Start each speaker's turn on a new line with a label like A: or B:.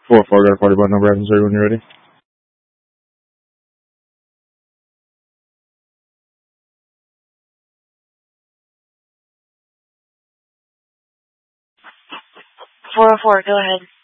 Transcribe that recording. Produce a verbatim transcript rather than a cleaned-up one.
A: four oh four, got a party button number, Athens, when you're ready.
B: four oh four, go ahead.